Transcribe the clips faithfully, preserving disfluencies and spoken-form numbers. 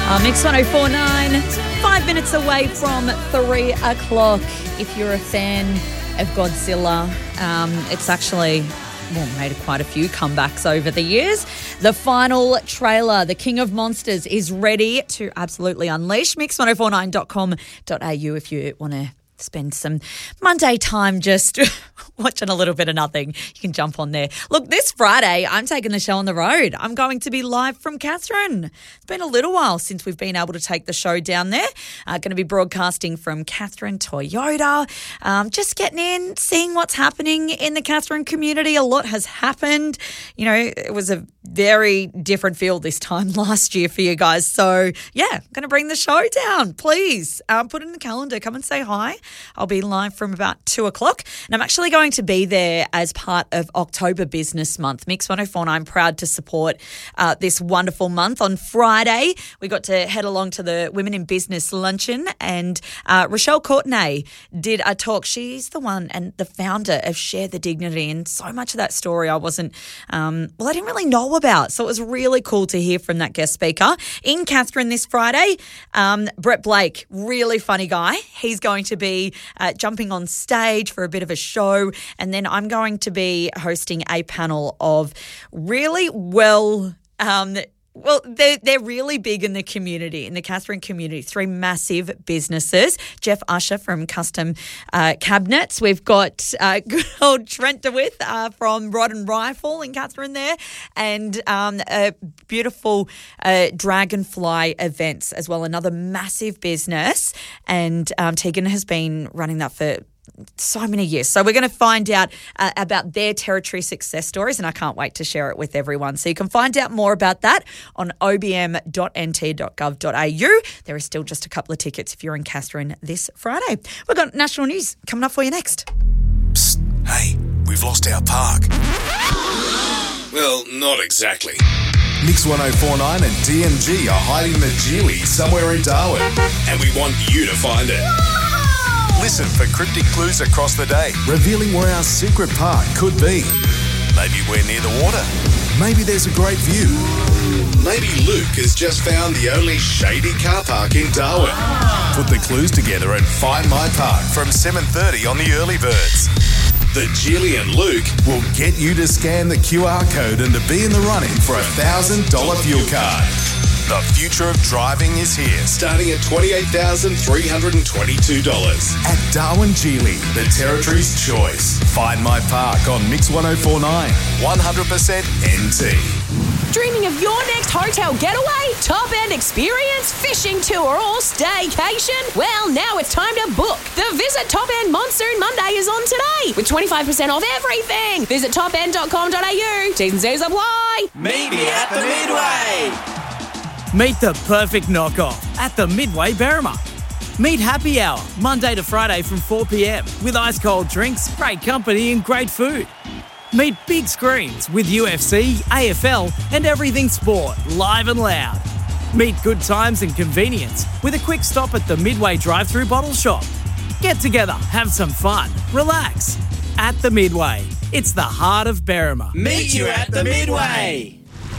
Uh, Mix one oh four point nine, five minutes away from three o'clock. If you're a fan of Godzilla, um, it's actually well, made quite a few comebacks over the years. The final trailer, The King of Monsters, is ready to absolutely unleash. mix one oh four nine dot com dot a u if you want to spend some Monday time just watching a little bit of nothing. You can jump on there. Look, this Friday, I'm taking the show on the road. I'm going to be live from Katherine. It's been a little while since we've been able to take the show down there. Uh, going to be broadcasting from Katherine Toyota. Um, just getting in, seeing what's happening in the Katherine community. A lot has happened. You know, it was a very different feel this time last year for you guys. So, yeah, I'm going to bring the show down. Please um, put it in the calendar. Come and say hi. I'll be live from about two o'clock. And I'm actually going to be there as part of October Business Month. Mix one oh four point nine, proud to support uh, this wonderful month. On Friday, we got to head along to the Women in Business Luncheon, and uh, Rochelle Courtenay did a talk. She's the one and the founder of Share the Dignity, and so much of that story I wasn't, um, well, I didn't really know about. So it was really cool to hear from that guest speaker. In Katherine this Friday, um, Brett Blake, really funny guy. He's going to be uh, jumping on stage for a bit of a show, and then I'm going to be hosting a panel of really well um Well, they're, they're really big in the community, in the Katherine community. Three massive businesses. Jeff Usher from Custom uh, Cabinets. We've got uh, good old Trent DeWitt uh, from Rod and Rifle in Katherine there. And um, a beautiful uh, Dragonfly Events as well, another massive business. And um, Tegan has been running that for so many years. So we're going to find out uh, about their territory success stories, and I can't wait to share it with everyone. So you can find out more about that on o b m dot n t dot gov dot a u. There is still just a couple of tickets if you're in Katherine this Friday. We've got national news coming up for you next. Psst, hey, we've lost our park. Well, not exactly. Mix one oh four point nine and D M G are hiding the Geely somewhere in Darwin, and we want you to find it. Listen for cryptic clues across the day, revealing where our secret park could be. Maybe we're near the water. Maybe there's a great view. Maybe Luke has just found the only shady car park in Darwin. Put the clues together and find my park from seven thirty on the early birds. The Geely and Luke will get you to scan the Q R code and to be in the running for a one thousand dollars fuel card. The future of driving is here, starting at twenty-eight thousand three hundred twenty-two dollars. At Darwin Geely, the Territory's choice. Find my park on Mix one oh four point nine, one hundred percent N T. Dreaming of your next hotel getaway, top-end experience, fishing tour or staycation? Well, now it's time to book. The Visit Top End Monsoon Monday is on today with twenty-five percent off everything. Visit top end dot com dot a u. T's and C's apply. Meet me at the Midway. Meet the perfect knockoff at the Midway Berrima. Meet Happy Hour, Monday to Friday from four p.m. with ice-cold drinks, great company and great food. Meet big screens with U F C, A F L and everything sport, live and loud. Meet good times and convenience with a quick stop at the Midway drive-through bottle shop. Get together, have some fun, relax. At the Midway, it's the heart of Berrima. Meet you at the Midway.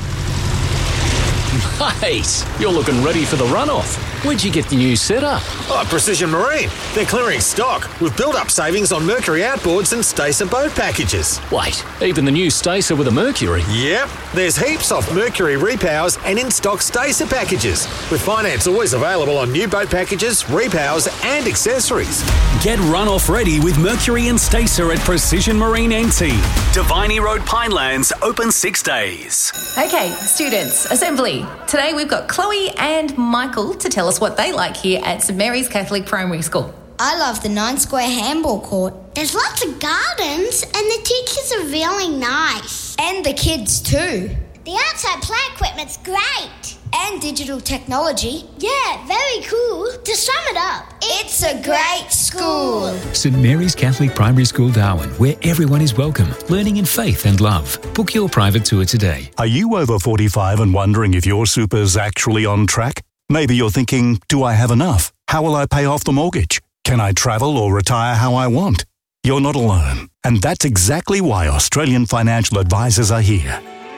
Mate, you're looking ready for the runoff. Where'd you get the new setup? Oh, Precision Marine. They're clearing stock with build-up savings on Mercury outboards and Stacer boat packages. Wait, even the new Stacer with a Mercury? Yep. There's heaps off Mercury repowers and in-stock Stacer packages, with finance always available on new boat packages, repowers and accessories. Get runoff ready with Mercury and Stacer at Precision Marine N T. Diviny Road Pinelands, open six days. Okay, students, assembly. Today we've got Chloe and Michael to tell us what they like here at St Mary's Catholic Primary School. I love the nine square handball court. There's lots of gardens and the teachers are really nice. And the kids too. The outside play equipment's great. And digital technology. Yeah, very cool. To sum it up, it's, it's a great school. St Mary's Catholic Primary School, Darwin, where everyone is welcome, learning in faith and love. Book your private tour today. Are you over forty-five and wondering if your super's actually on track? Maybe you're thinking, do I have enough? How will I pay off the mortgage? Can I travel or retire how I want? You're not alone. And that's exactly why Australian financial advisors are here.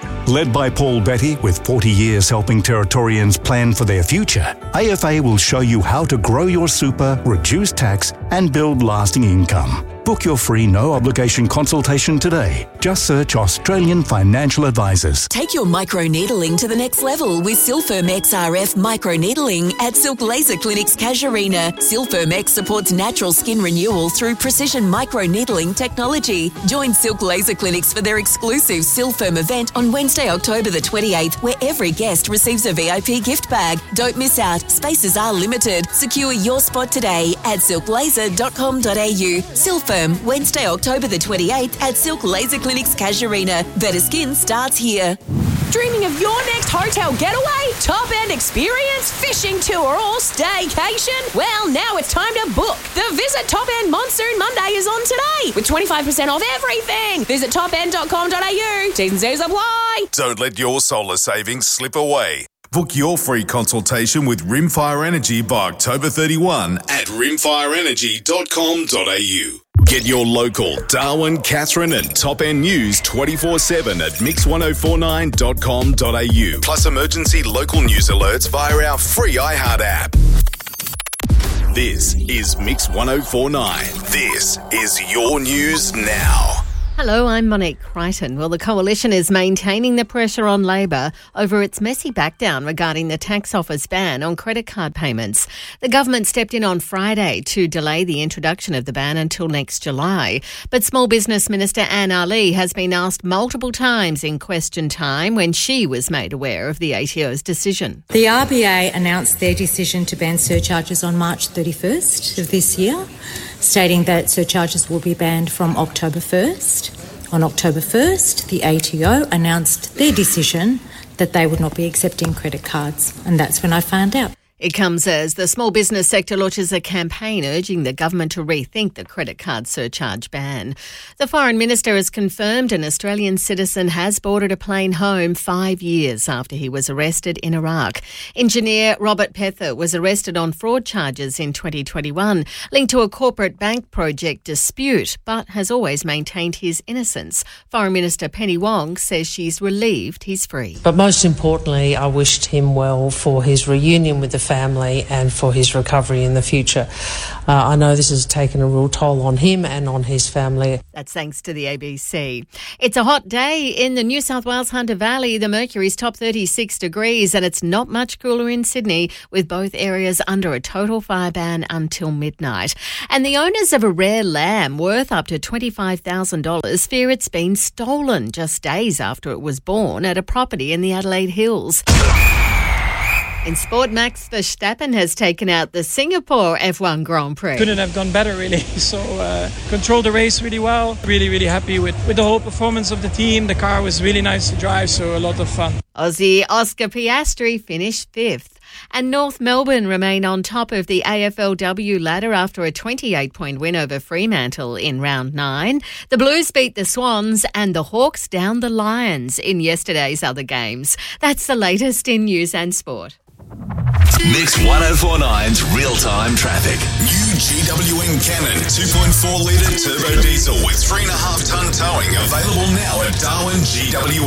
Led by Paul Betty, with forty years helping Territorians plan for their future, A F A will show you how to grow your super, reduce tax, and build lasting income. Book your free no-obligation consultation today. Just search Australian Financial Advisors. Take your microneedling to the next level with Silfirm X R F microneedling at Silk Laser Clinics Casuarina. Silfirm X supports natural skin renewal through precision microneedling technology. Join Silk Laser Clinics for their exclusive Silfirm event on Wednesday, October the twenty-eighth, where every guest receives a V I P gift bag. Don't miss out. Spaces are limited. Secure your spot today at silk laser dot com dot a u. Silfirm, Wednesday, October the twenty-eighth at Silk Laser Clinics Casuarina. Better skin starts here. Dreaming of your next hotel getaway, top-end experience, fishing tour or staycation? Well, now it's time to book. The Visit Top End Monsoon Monday is on today with twenty-five percent off everything. Visit top end dot com dot a u. T's and C's apply. Don't let your solar savings slip away. Book your free consultation with Rimfire Energy by October thirty-first at rimfire energy dot com dot a u. Get your local Darwin, Katherine and Top End news twenty-four seven at mix ten forty-nine dot com dot a u. Plus emergency local news alerts via our free iHeart app. This is Mix ten forty-nine. This is your news now. Hello, I'm Monique Crichton. Well, the Coalition is maintaining the pressure on Labor over its messy backdown regarding the tax office ban on credit card payments. The government stepped in on Friday to delay the introduction of the ban until next July. But Small Business Minister Anne Ali has been asked multiple times in question time when she was made aware of the A T O's decision. The R B A announced their decision to ban surcharges on March thirty-first of this year, stating that surcharges will be banned from October first. On October first, the A T O announced their decision that they would not be accepting credit cards, and that's when I found out. It comes as the small business sector launches a campaign urging the government to rethink the credit card surcharge ban. The Foreign Minister has confirmed an Australian citizen has boarded a plane home five years after he was arrested in Iraq. Engineer Robert Pether was arrested on fraud charges in twenty twenty-one, linked to a corporate bank project dispute, but has always maintained his innocence. Foreign Minister Penny Wong says she's relieved he's free. But most importantly, I wished him well for his reunion with the family. family and for his recovery in the future. Uh, I know this has taken a real toll on him and on his family. That's thanks to the A B C. It's a hot day in the New South Wales Hunter Valley. The mercury's top thirty-six degrees and it's not much cooler in Sydney, with both areas under a total fire ban until midnight. And the owners of a rare lamb worth up to twenty-five thousand dollars fear it's been stolen just days after it was born at a property in the Adelaide Hills. In sport, Max Verstappen has taken out the Singapore F one Grand Prix. Couldn't have gone better, really. So uh, controlled the race really well. Really, really happy with, with the whole performance of the team. The car was really nice to drive, so a lot of fun. Aussie Oscar Piastri finished fifth. And North Melbourne remain on top of the A F L W ladder after a twenty-eight point win over Fremantle in round nine. The Blues beat the Swans and the Hawks down the Lions in yesterday's other games. That's the latest in news and sport. Mix ten forty-nine's real-time traffic. New G W M Cannon two point four litre turbo diesel with three point five tonne towing available now at Darwin G W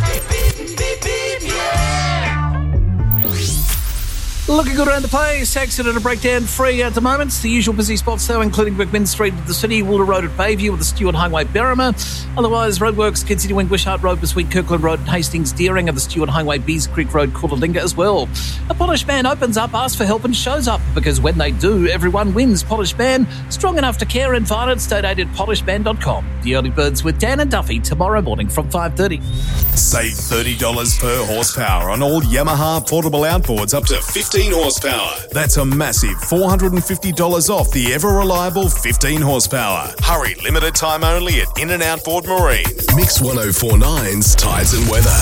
M. Looking good around the place. Accident and breakdown free at the moment. It's the usual busy spots though, including McMinn Street at the City, Wooler Road at Bayview with the Stewart Highway Berrima. Otherwise, roadworks continuing Wishart Road between Kirkland Road and Hastings Deering and the Stewart Highway Bees Creek Road, Coolalingga as well. A Potash Man opens up, asks for help and shows up, because when they do, everyone wins. Potash Man, strong enough to care and find it. State aid at potash man dot com. The early birds with Dan and Duffy tomorrow morning from five thirty. Save thirty dollars per horsepower on all Yamaha portable outboards up to fifteen horsepower. That's a massive four hundred fifty dollars off the ever-reliable fifteen horsepower. Hurry, limited time only at In and Outboard Marine. Mix ten forty-nine's Tides and Weather.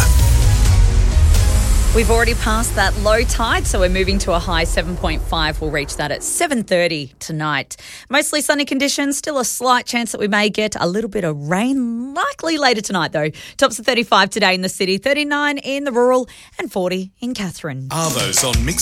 We've already passed that low tide, so we're moving to a high seven point five. We'll reach that at seven thirty tonight. Mostly sunny conditions, still a slight chance that we may get a little bit of rain, likely later tonight though. Tops of thirty-five today in the city, thirty-nine in the rural and forty in Katherine. Arvo's on Mix